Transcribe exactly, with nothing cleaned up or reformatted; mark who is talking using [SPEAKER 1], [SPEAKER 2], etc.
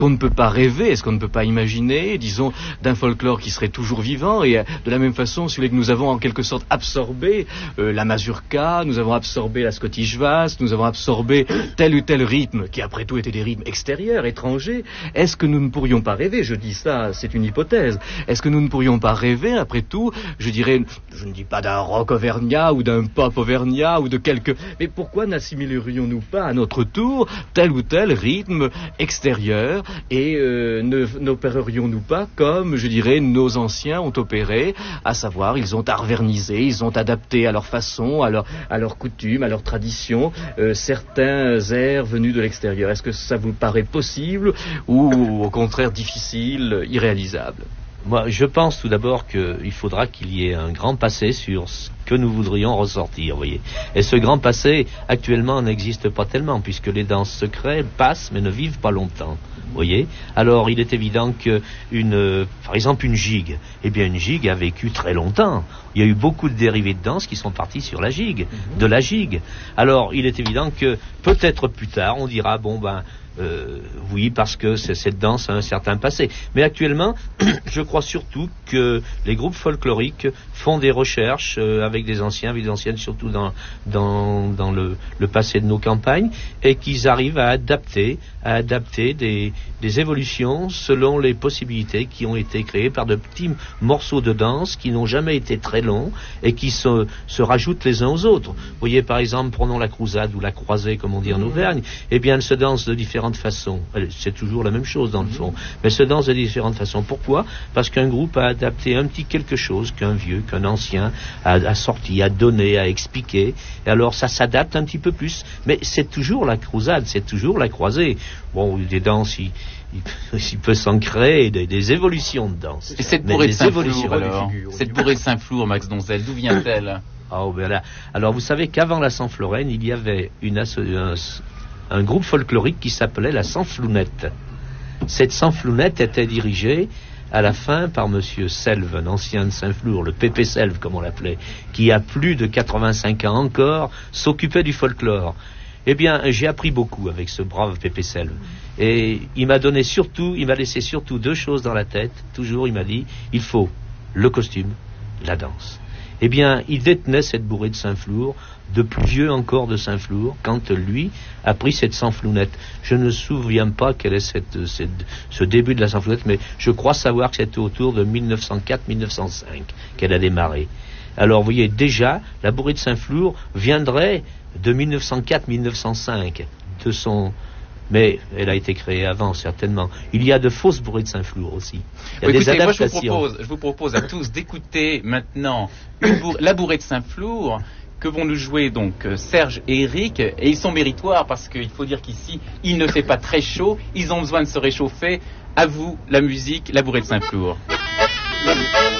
[SPEAKER 1] qu'on ne peut pas rêver, est-ce qu'on ne peut pas imaginer, disons, d'un folklore qui serait toujours vivant, et de la même façon, celui que nous avons en quelque sorte absorbé euh, la mazurka, nous avons absorbé la Scottish Bass, nous avons absorbé tel ou tel rythme, qui après tout étaient des rythmes extérieurs, étrangers. Est-ce que nous ne pourrions pas rêver, je dis ça, c'est une hypothèse, est-ce que nous ne pourrions pas rêver, après tout, je dirais, je ne dis pas d'un rock auvergnat, ou d'un pop auvergnat, ou de quelque... Mais pourquoi n'assimilerions-nous pas à notre tour tel ou tel rythme extérieur, et euh, ne, n'opérerions-nous pas comme, je dirais, nos anciens ont opéré, à savoir, ils ont arvernisé, ils ont adapté à leur façon, à leur, à leurs coutumes, à leurs traditions, euh, certains airs venus de l'extérieur. Est-ce que ça vous paraît possible, ou au contraire difficile, irréalisable?
[SPEAKER 2] Moi, je pense tout d'abord qu'il faudra qu'il y ait un grand passé sur ce que nous voudrions ressortir, vous voyez. Et ce grand passé, actuellement, n'existe pas tellement, puisque les danses secrètes passent, mais ne vivent pas longtemps. Vous voyez. Alors, il est évident que, une, euh, par exemple, une gigue, eh bien, une gigue a vécu très longtemps. Il y a eu beaucoup de dérivés de danse qui sont partis sur la gigue, mm-hmm. de la gigue. Alors, il est évident que, peut-être plus tard, on dira, bon, ben, Euh, oui, parce que c'est, cette danse a un certain passé. Mais actuellement, je crois surtout que les groupes folkloriques font des recherches euh, avec des anciens, avec des anciennes, surtout dans, dans, dans le, le passé de nos campagnes, et qu'ils arrivent à adapter, à adapter des, des évolutions selon les possibilités qui ont été créées par de petits morceaux de danse qui n'ont jamais été très longs et qui se, se rajoutent les uns aux autres. Vous voyez, par exemple, prenons la croisade ou la croisée, comme on dit en Auvergne, eh bien, elle se danse de différentes façons. C'est toujours la même chose dans le fond, mais se danse de différentes façons. Pourquoi? Parce qu'un groupe a adapté un petit quelque chose qu'un vieux, qu'un ancien a, a sorti, a donné, a expliqué, et alors ça s'adapte un petit peu plus. Mais c'est toujours la croisade, c'est toujours la croisée. Bon, des danses, il, il, il peut s'en créer des, des évolutions de danse.
[SPEAKER 3] Et cette bourrée de Saint-Flour, alors, cette bourrée de Saint-Flour, Max Donzel, d'où vient-elle?
[SPEAKER 2] Oh, ben là, alors vous savez qu'avant la Saint-Floraine, il y avait une un, un groupe folklorique qui s'appelait la Sansflounette. Cette Sansflounette était dirigée à la fin par Monsieur Selve, un ancien de Saint-Flour, le Pépé Selve comme on l'appelait, qui a plus de quatre-vingt-cinq ans encore, s'occupait du folklore. Eh bien, j'ai appris beaucoup avec ce brave Pépé Selve. Et il m'a donné surtout, il m'a laissé surtout deux choses dans la tête. Toujours, il m'a dit, il faut le costume, la danse. Eh bien, il détenait cette bourrée de Saint-Flour, de plus vieux encore de Saint-Flour, quand lui a pris cette Sansflounette. Je ne me souviens pas quel est cette, cette, ce début de la Sansflounette, mais je crois savoir que c'était autour de mille neuf cent quatre mille neuf cent cinq qu'elle a démarré. Alors, vous voyez, déjà, la bourrée de Saint-Flour viendrait de mille neuf cent quatre mille neuf cent cinq, de son... Mais elle a été créée avant, certainement. Il y a de fausses bourrées de Saint-Flour aussi. Il y a
[SPEAKER 3] oui,
[SPEAKER 2] des
[SPEAKER 3] écoutez,
[SPEAKER 2] adaptations.
[SPEAKER 3] Moi, je vous propose, je vous propose à tous d'écouter maintenant une bourre, la bourrée de Saint-Flour, que vont nous jouer donc Serge et Eric, et ils sont méritoires parce qu'il faut dire qu'ici, il ne fait pas très chaud, ils ont besoin de se réchauffer. À vous, la musique, la bourrée de Saint-Flour.